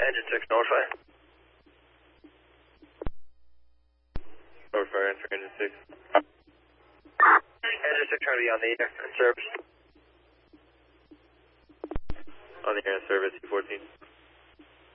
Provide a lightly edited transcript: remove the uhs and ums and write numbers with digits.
Engine 6, Northfire. Northfire, answer engine 6. Engine 6 trying to be on the air in service. On the air in service, E14.